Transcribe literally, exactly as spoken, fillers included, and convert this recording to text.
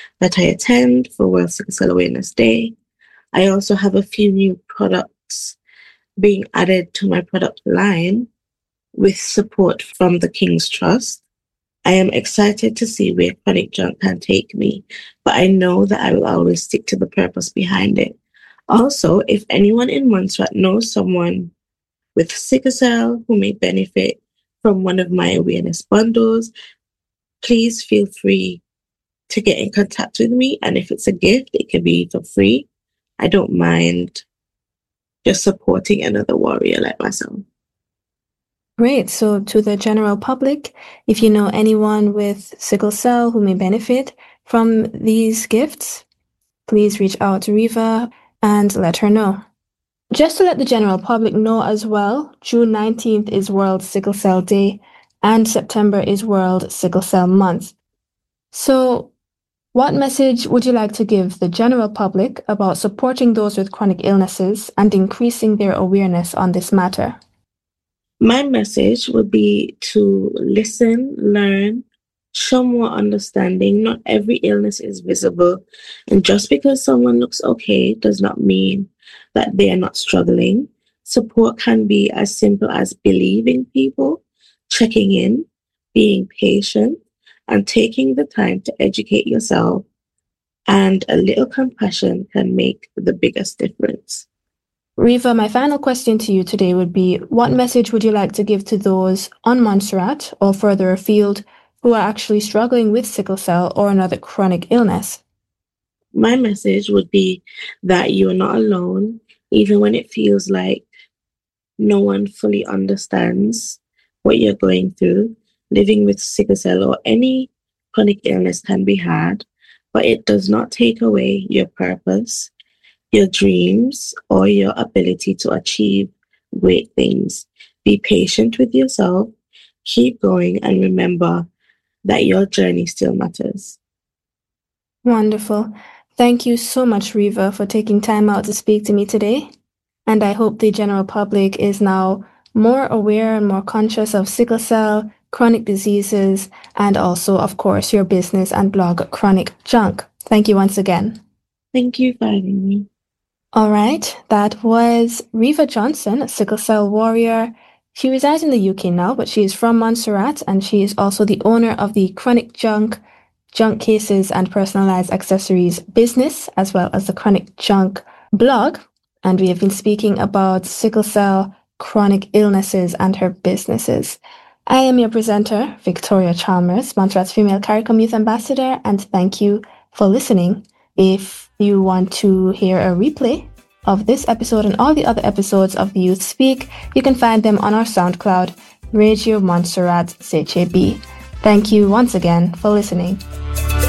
that I attend for World Sickle Cell Awareness Day. I also have a few new products being added to my product line with support from the King's Trust. I am excited to see where Chronic Junk can take me, but I know that I will always stick to the purpose behind it. Also, if anyone in Montserrat knows someone with sickle cell who may benefit from one of my awareness bundles, please feel free to get in contact with me. And if it's a gift, it can be for free. I don't mind just supporting another warrior like myself. Great. So to the general public, if you know anyone with sickle cell who may benefit from these gifts, please reach out to Riva and let her know. Just to let the general public know as well, June nineteenth is World Sickle Cell Day and September is World Sickle Cell Month. So what message would you like to give the general public about supporting those with chronic illnesses and increasing their awareness on this matter? My message would be to listen, learn, show more understanding. Not every illness is visible. And just because someone looks okay does not mean that they are not struggling. Support can be as simple as believing people, checking in, being patient, and taking the time to educate yourself. And a little compassion can make the biggest difference. Riva, my final question to you today would be, what message would you like to give to those on Montserrat or further afield who are actually struggling with sickle cell or another chronic illness? My message would be that you are not alone, even when it feels like no one fully understands what you're going through. Living with sickle cell or any chronic illness can be hard, but it does not take away your purpose, your dreams, or your ability to achieve great things. Be patient with yourself, keep going, and remember that your journey still matters. Wonderful. Thank you so much, Riva, for taking time out to speak to me today. And I hope the general public is now more aware and more conscious of sickle cell, chronic diseases, and also, of course, your business and blog, Chronic Junk. Thank you once again. Thank you for having me. All right, that was Riva Johnson, a sickle cell warrior. She resides in the U K now, but she is from Montserrat, and she is also the owner of the Chronic Junk, Junk Cases and Personalized Accessories business, as well as the Chronic Junk blog. And we have been speaking about sickle cell, chronic illnesses, and her businesses. I am your presenter, Victoria Chalmers, Montserrat's Female CARICOM Youth Ambassador, and thank you for listening. If you want to hear a replay of this episode and all the other episodes of The Youth Speak, you can find them on our SoundCloud, Radio Montserrat C H A B. Thank you once again for listening.